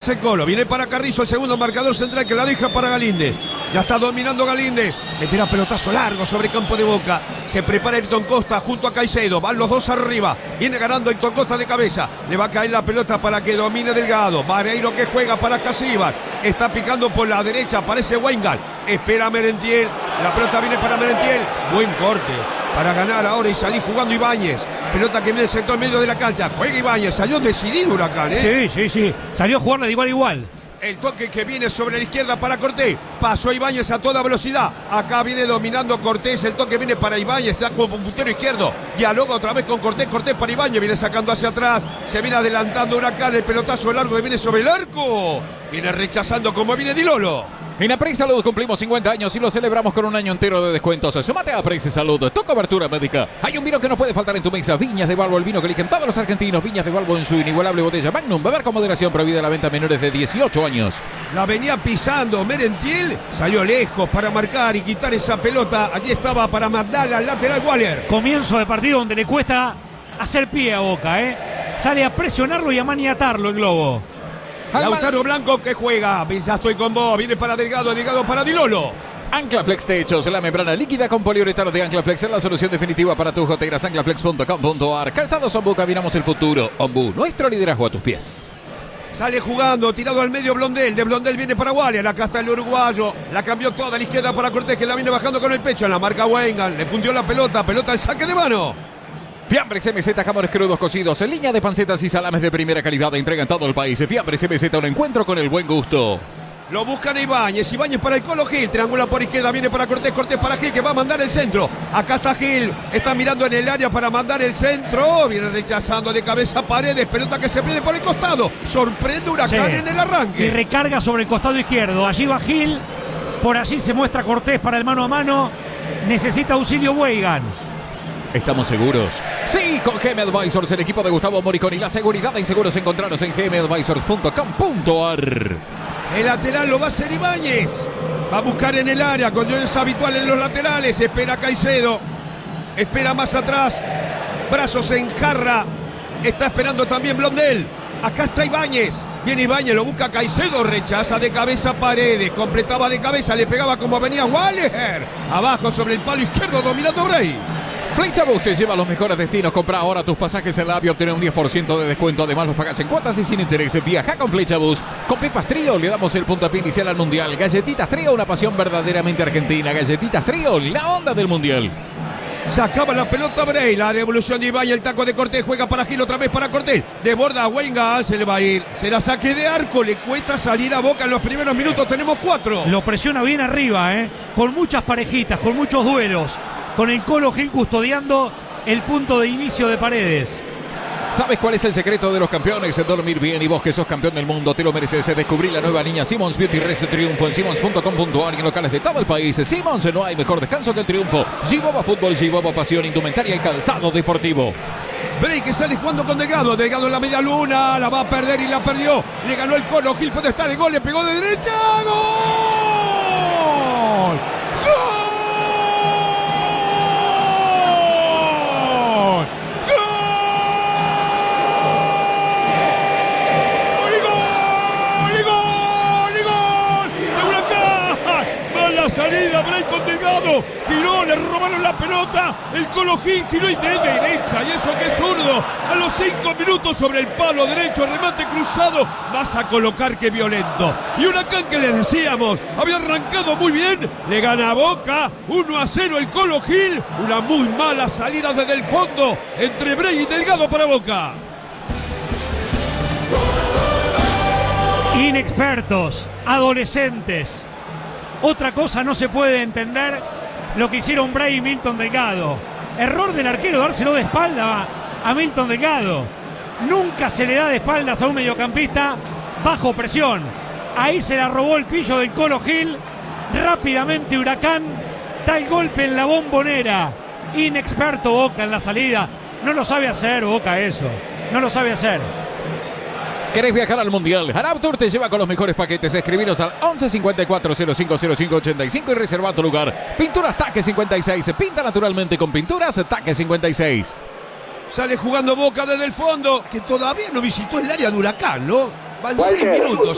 el Colo. Viene para Carrizo, el segundo marcador central que la deja para Galíndez. Ya está dominando Galíndez. Meterá pelotazo largo sobre campo de Boca. Se prepara Ayrton Costa junto a Caicedo. Van los dos arriba. Viene ganando Ayrton Costa de cabeza. Le va a caer la pelota para que domine Delgado. Vareiro que juega para Casíbar. Está picando por la derecha. Aparece Weingart. Espera Merentiel. La pelota viene para Merentiel. Buen corte para ganar ahora y salir jugando Ibáñez. Pelota que viene del sector medio de la cancha. Juega Ibáñez. Salió decidido Huracán, ¿eh? Sí. Salió a jugarla de igual a igual. El toque que viene sobre la izquierda para Cortés. Pasó Ibáñez a toda velocidad. Acá viene dominando Cortés. El toque viene para Ibáñez. Se da como puntero izquierdo. Dialoga otra vez con Cortés. Cortés para Ibáñez. Viene sacando hacia atrás. Se viene adelantando Huracán. El pelotazo largo que viene sobre el arco. Viene rechazando como viene Di Lolo. En Aprex Salud cumplimos 50 años y lo celebramos con un año entero de descuentos. Sumate a Aprex Salud, tu cobertura médica. Hay un vino que no puede faltar en tu mesa. Viñas de Balbo, el vino que eligen todos los argentinos. Viñas de Balbo en su inigualable botella Magnum. Beber con moderación, prohibida la venta a menores de 18 años. La venía pisando Merentiel. Salió lejos para marcar y quitar esa pelota. Allí estaba para mandar al lateral Waller. Comienzo de partido donde le cuesta hacer pie a Boca, ¿eh? Sale a presionarlo y a maniatarlo el globo. Lautaro Blanco que juega. Ya estoy con vos. Viene para Delgado. Delgado para Di Lolo. Anclaflex Techos, la membrana líquida con poliuretano de Anclaflex es la solución definitiva para tus goteras. Anclaflex.com.ar. Calzados Ombu, miramos el futuro. Ombu, nuestro liderazgo a tus pies. Sale jugando, tirado al medio Blondel. De Blondel viene para Waller. Acá está el uruguayo. La cambió toda a la izquierda para Cortés, que la viene bajando con el pecho. En la marca Weingart. Le fundió la pelota. Pelota al saque de mano. Fiambres MZ, jamones crudos cocidos en línea de pancetas y salames de primera calidad. Entrega en todo el país. Fiambres MZ, un encuentro con el buen gusto. Lo buscan a Ibáñez. Ibáñez para el Colo Gil. Triangula por izquierda. Viene para Cortés. Cortés para Gil, que va a mandar el centro. Acá está Gil. Está mirando en el área para mandar el centro. Viene rechazando de cabeza Paredes. Pelota que se viene por el costado. Sorprende Huracán en el arranque. Y recarga sobre el costado izquierdo. Allí va Gil. Por allí se muestra Cortés para el mano a mano. Necesita auxilio Weigand. ¿Estamos seguros? Sí, con GM Advisors, el equipo de Gustavo Moriconi. La seguridad en seguros encontraros en gmadvisors.com.ar. El lateral lo va a hacer Ibáñez. Va a buscar en el área, cuando es habitual en los laterales. Espera Caicedo. Espera más atrás. Brazos en jarra. Está esperando también Blondel. Acá está Ibáñez. Viene Ibáñez, lo busca Caicedo. Rechaza de cabeza Paredes. Completaba de cabeza, le pegaba como venía Waller. Abajo sobre el palo izquierdo, dominando Bray. Flechabus te lleva a los mejores destinos. Compra ahora tus pasajes en la app y obtener un 10% de descuento. Además los pagas en cuotas y sin interés. Viaja con Flechabus. Con Pepas Trío le damos el puntapié inicial al Mundial. Galletitas Trío, una pasión verdaderamente argentina. Galletitas Trío, la onda del Mundial. Sacaba la pelota Bray, la devolución de Ibáñez, el taco de Cortés, juega para Gil, otra vez para Cortés, desborda a Weingart, se le va a ir, será saque de arco, le cuesta salir a Boca en los primeros minutos, tenemos 4. Lo presiona bien arriba, con muchas parejitas, con muchos duelos, con el Colo Gil custodiando el punto de inicio de Paredes. ¿Sabes cuál es el secreto de los campeones? Dormir bien, y vos que sos campeón del mundo te lo mereces. Descubrí la nueva línea Simons Beauty Rest Triunfo en simons.com.ar y en locales de todo el país. Simons, no hay mejor descanso que el triunfo. Giboba Fútbol, Giboba Pasión, indumentaria y calzado deportivo. Bray que sale jugando con Delgado. Delgado en la media luna, la va a perder y la perdió. Le ganó el Colo Gil, puede estar el gol, le pegó de derecha. ¡Gol! ¡Gol! Salida, Bray con Delgado, giró, le robaron la pelota, el Colo Gil giró y de derecha, y eso que es zurdo, a los 5 minutos sobre el palo derecho, remate cruzado, más a colocar que violento. Y Huracán, que les decíamos, había arrancado muy bien, le gana a Boca, 1-0 el Colo Gil, una muy mala salida desde el fondo, entre Bray y Delgado para Boca. Inexpertos, adolescentes. Otra cosa no se puede entender lo que hicieron Bray y Milton Delgado. Error del arquero dárselo de espalda a Milton Delgado. Nunca se le da de espaldas a un mediocampista bajo presión. Ahí se la robó el pillo del Colo Gil. Rápidamente Huracán da el golpe en la bombonera. Inexperto Boca en la salida. No lo sabe hacer Boca eso. No lo sabe hacer. ¿Querés viajar al Mundial? Arabtour te lleva con los mejores paquetes. Escribinos al 11 54 05 05 85 y reserva tu lugar. Pinturas Taque 56. Se pinta naturalmente con Pinturas Taque 56. Sale jugando Boca desde el fondo, que todavía no visitó el área de Huracán, ¿no? Van 6 minutos.